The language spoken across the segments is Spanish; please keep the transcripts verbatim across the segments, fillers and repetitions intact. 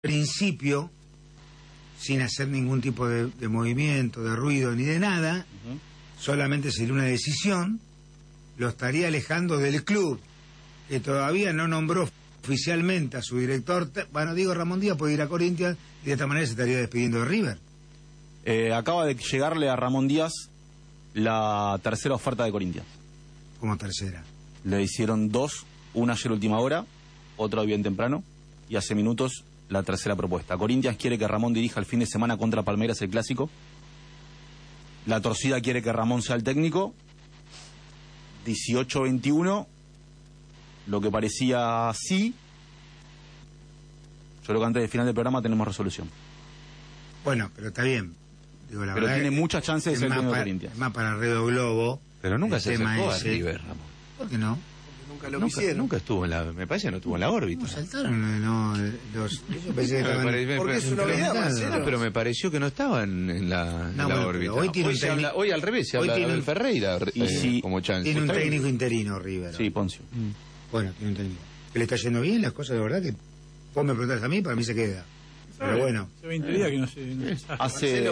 principio, sin hacer ningún tipo de, de movimiento, de ruido ni de nada, uh-huh. solamente sería una decisión, lo estaría alejando del club, que todavía no nombró oficialmente a su director. Bueno, digo, Ramón Díaz puede ir a Corinthians y de esta manera se estaría despidiendo de River. Eh, acaba de llegarle a Ramón Díaz la tercera oferta de Corinthians. ¿Cómo tercera? Le hicieron dos, una ayer última hora, otra bien temprano, y hace minutos la tercera propuesta. Corinthians quiere que Ramón dirija el fin de semana contra Palmeiras el clásico. La torcida quiere que Ramón sea el técnico. dieciocho veintiuno, lo que parecía sí. Yo creo que antes del final del programa tenemos resolución. Bueno, pero está bien. Digo, la pero verdad tiene muchas chances de ser técnico de Corinthians. Es más para Río Globo. Pero nunca se acercó a ese. River, Ramón. ¿Por qué no? Nunca lo nunca, quisieron. Nunca estuvo en la... Me parece que no estuvo en la órbita. No, saltaron, no, los... Yo pensé que estaban... me Porque es una novedad, Marcelo. No, pero me pareció que no estaba en, en la, en no, la bueno, órbita. Hoy, tiene hoy, un se técnico... habla, hoy al revés, se hoy habla tiene de un... Ferreira y eh, sí, como chance. Tiene un técnico interino, River. Sí, Poncio. Mm. Bueno, tiene un técnico. Que le está yendo bien las cosas, de verdad, que vos me preguntás a mí, para mí se queda. Pero bueno. Hace veinte días que no sé. No hace.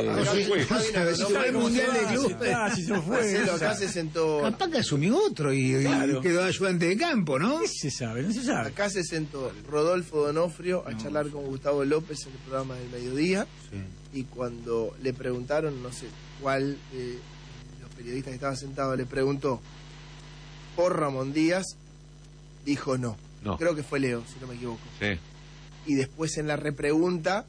el mundial de club. Si se fue. Marcelo acá se sentó. Capaz que asumió otro y, claro. y quedó ayudante de campo, ¿no? ¿Qué se sabe? No se sabe. Acá se sentó Rodolfo Donofrio a no. charlar con Gustavo López en el programa del mediodía. Sí. Y cuando le preguntaron, no sé cuál de los periodistas que estaban sentados le preguntó por Ramón Díaz, dijo no. no. Creo que fue Leo, si no me equivoco. Sí. Y después en la repregunta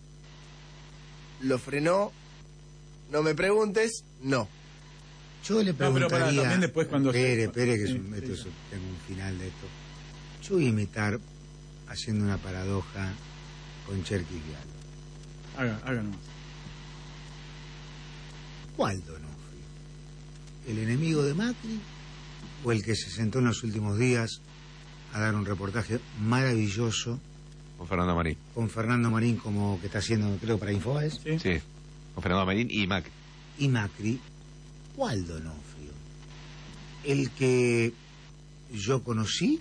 lo frenó. No me preguntes, no. Yo le preguntaría... No, pero para, también después cuando... Espere, espere, que sí, es un, esto sí. es, tengo un final de esto. Yo voy a imitar, haciendo una paradoja, con Cherky Vial. Haga, haga nomás. ¿Cuál Donofrio? ¿El enemigo de Macri o el que se sentó en los últimos días a dar un reportaje maravilloso con Fernando Marín? Con Fernando Marín, como que está haciendo, creo, para Infobaes. Sí. sí, con Fernando Marín y Macri. Y Macri, ¿cuál Donofrio? ¿El que yo conocí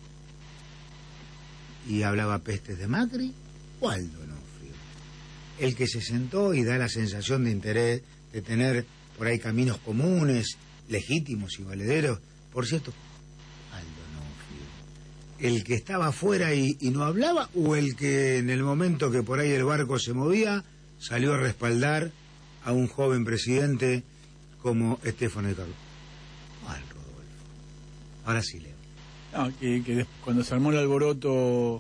y hablaba pestes de Macri? ¿Cuál Donofrio? ¿El que se sentó y da la sensación de interés, de tener por ahí caminos comunes, legítimos y valederos? Por cierto, ¿el que estaba afuera y, y no hablaba, o el que en el momento que por ahí el barco se movía salió a respaldar a un joven presidente como Estefano de Carlos? ¿Cuál, Rodolfo? Ahora sí leo. No, que, que cuando se armó el alboroto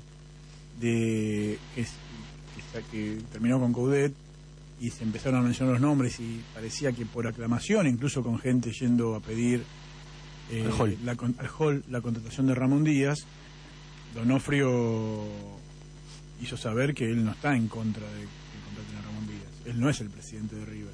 de que, que, que terminó con Coudet y se empezaron a mencionar los nombres y parecía que por aclamación, incluso con gente yendo a pedir eh, al, hall. La, al hall la contratación de Ramón Díaz, Donofrio hizo saber que él no está en contra de que contraten a Ramón Díaz. Él no es el presidente de River.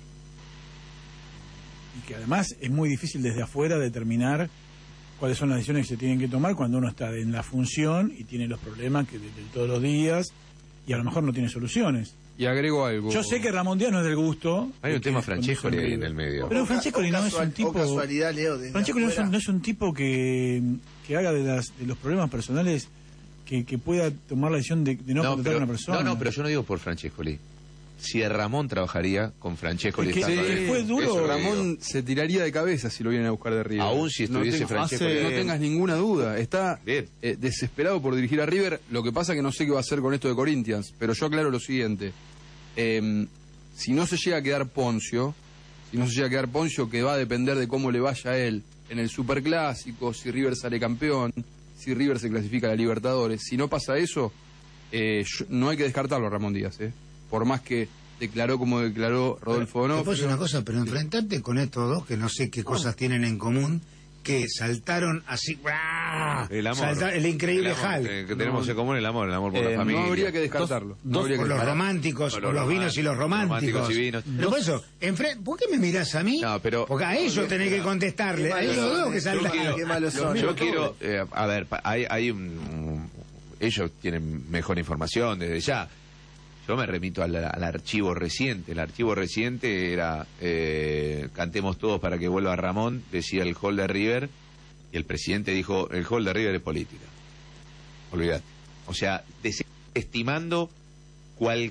Y que además es muy difícil desde afuera determinar cuáles son las decisiones que se tienen que tomar cuando uno está en la función y tiene los problemas que de, de todos los días y a lo mejor no tiene soluciones. Y agrego algo. Yo sé que Ramón Díaz no es del gusto. Hay un tema Francescoli ahí en el medio. Pero Francescoli no es un tipo... casualidad, Leo, Francescoli no es un, no es un tipo que, que haga de, las, de los problemas personales... Que, que pueda tomar la decisión de, de no, no contratar pero, a una persona. No, no, pero yo no digo por Francescoli. Si Ramón trabajaría con Francescoli... Es que sí, fue duro. Ramón se tiraría de cabeza si lo vienen a buscar de River. Aún si estuviese no Francescoli. No tengas ninguna duda. Está eh, desesperado por dirigir a River. Lo que pasa que no sé qué va a hacer con esto de Corinthians. Pero yo aclaro lo siguiente. Eh, si no se llega a quedar Poncio, si no se llega a quedar Poncio, que va a depender de cómo le vaya a él en el Superclásico, si River sale campeón... si River se clasifica a la Libertadores. Si no pasa eso, eh, no hay que descartarlo a Ramón Díaz, ¿eh? Por más que declaró como declaró Rodolfo Donofrio. Después una cosa, pero enfrentarte con estos dos, que no sé qué cosas tienen en común, que saltaron así... El amor. Saltar, el increíble Hal. Que, que tenemos en común el amor, el amor por eh, la familia. No habría que descartarlo. Dos, no habría por que los descartarlo. románticos, por los, los vinos y los románticos. románticos y vinos. Pero por eso, ¿por qué me mirás a mí? No, pero, Porque a ellos tenés que contestarle. A ellos dos que saltaron. Qué malos son. Yo quiero... Eh, a ver, hay, hay un, un... Ellos tienen mejor información desde ya. Yo me remito al, al archivo reciente. El archivo reciente era eh, cantemos todos para que vuelva Ramón, decía el hall de River, y el presidente dijo, el hall de River es política. Olvídate. O sea, desestimando cual